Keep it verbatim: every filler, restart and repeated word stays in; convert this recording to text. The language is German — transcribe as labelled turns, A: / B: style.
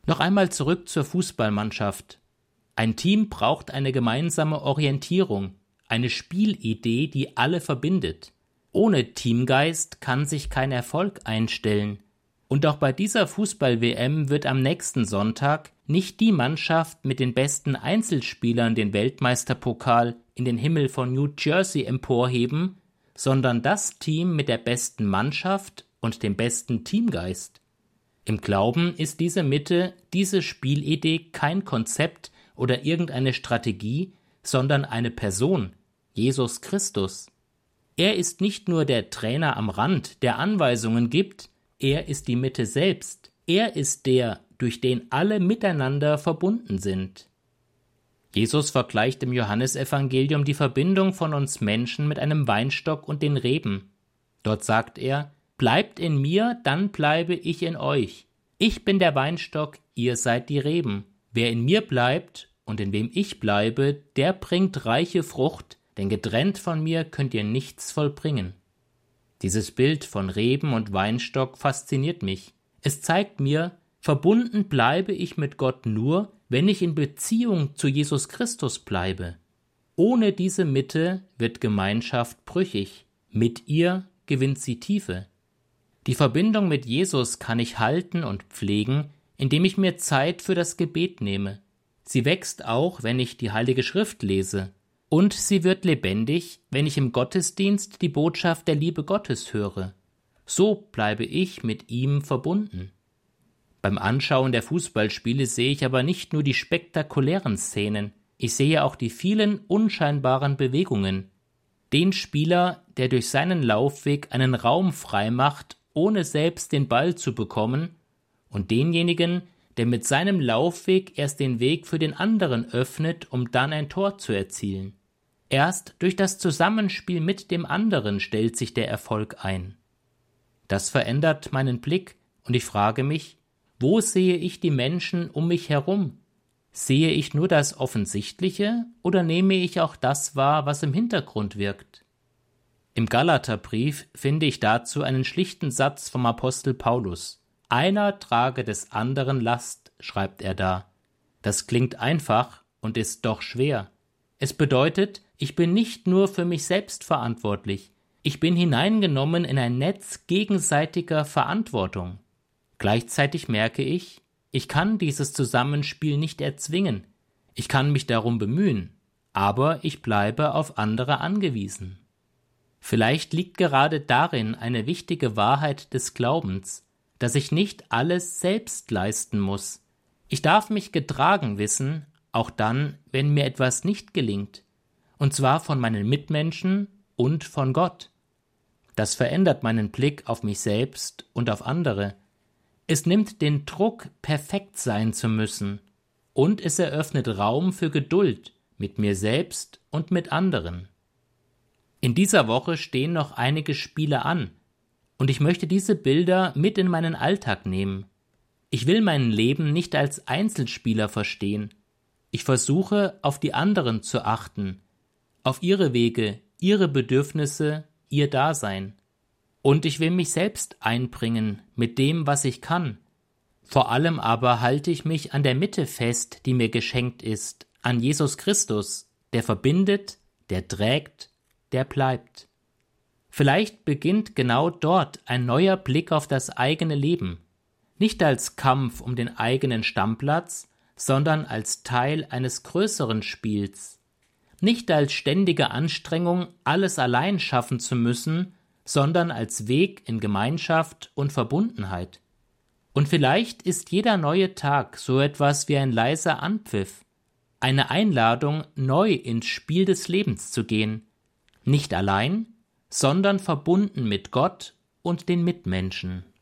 A: Noch einmal zurück zur Fußballmannschaft. Ein Team braucht eine gemeinsame Orientierung, eine Spielidee, die alle verbindet. Ohne Teamgeist kann sich kein Erfolg einstellen. Und auch bei dieser Fußball-W M wird am nächsten Sonntag nicht die Mannschaft mit den besten Einzelspielern den Weltmeisterpokal in den Himmel von New Jersey emporheben, sondern das Team mit der besten Mannschaft und dem besten Teamgeist. Im Glauben ist diese Mitte, diese Spielidee kein Konzept oder irgendeine Strategie, sondern eine Person, Jesus Christus. Er ist nicht nur der Trainer am Rand, der Anweisungen gibt, er ist die Mitte selbst. Er ist der, durch den alle miteinander verbunden sind. Jesus vergleicht im Johannesevangelium die Verbindung von uns Menschen mit einem Weinstock und den Reben. Dort sagt er: Bleibt in mir, dann bleibe ich in euch. Ich bin der Weinstock, ihr seid die Reben. Wer in mir bleibt und in wem ich bleibe, der bringt reiche Frucht, denn getrennt von mir könnt ihr nichts vollbringen. Dieses Bild von Reben und Weinstock fasziniert mich. Es zeigt mir, verbunden bleibe ich mit Gott nur, wenn ich in Beziehung zu Jesus Christus bleibe. Ohne diese Mitte wird Gemeinschaft brüchig. Mit ihr gewinnt sie Tiefe. Die Verbindung mit Jesus kann ich halten und pflegen, indem ich mir Zeit für das Gebet nehme. Sie wächst auch, wenn ich die Heilige Schrift lese. Und sie wird lebendig, wenn ich im Gottesdienst die Botschaft der Liebe Gottes höre. So bleibe ich mit ihm verbunden. Beim Anschauen der Fußballspiele sehe ich aber nicht nur die spektakulären Szenen, ich sehe auch die vielen unscheinbaren Bewegungen. Den Spieler, der durch seinen Laufweg einen Raum freimacht, ohne selbst den Ball zu bekommen, und denjenigen, der mit seinem Laufweg erst den Weg für den anderen öffnet, um dann ein Tor zu erzielen. Erst durch das Zusammenspiel mit dem anderen stellt sich der Erfolg ein. Das verändert meinen Blick und ich frage mich, wo sehe ich die Menschen um mich herum? Sehe ich nur das Offensichtliche oder nehme ich auch das wahr, was im Hintergrund wirkt? Im Galaterbrief finde ich dazu einen schlichten Satz vom Apostel Paulus. Einer trage des anderen Last, schreibt er da. Das klingt einfach und ist doch schwer. Es bedeutet, ich bin nicht nur für mich selbst verantwortlich, ich bin hineingenommen in ein Netz gegenseitiger Verantwortung. Gleichzeitig merke ich, ich kann dieses Zusammenspiel nicht erzwingen, ich kann mich darum bemühen, aber ich bleibe auf andere angewiesen. Vielleicht liegt gerade darin eine wichtige Wahrheit des Glaubens, dass ich nicht alles selbst leisten muss. Ich darf mich getragen wissen, auch dann, wenn mir etwas nicht gelingt, und zwar von meinen Mitmenschen und von Gott. Das verändert meinen Blick auf mich selbst und auf andere. Es nimmt den Druck, perfekt sein zu müssen, und es eröffnet Raum für Geduld mit mir selbst und mit anderen. In dieser Woche stehen noch einige Spiele an, und ich möchte diese Bilder mit in meinen Alltag nehmen. Ich will mein Leben nicht als Einzelspieler verstehen. Ich versuche, auf die anderen zu achten, auf ihre Wege, ihre Bedürfnisse, ihr Dasein. Und ich will mich selbst einbringen mit dem, was ich kann. Vor allem aber halte ich mich an der Mitte fest, die mir geschenkt ist, an Jesus Christus, der verbindet, der trägt, der bleibt. Vielleicht beginnt genau dort ein neuer Blick auf das eigene Leben. Nicht als Kampf um den eigenen Stammplatz, sondern als Teil eines größeren Spiels. Nicht als ständige Anstrengung, alles allein schaffen zu müssen, sondern als Weg in Gemeinschaft und Verbundenheit. Und vielleicht ist jeder neue Tag so etwas wie ein leiser Anpfiff, eine Einladung, neu ins Spiel des Lebens zu gehen. Nicht allein, sondern verbunden mit Gott und den Mitmenschen.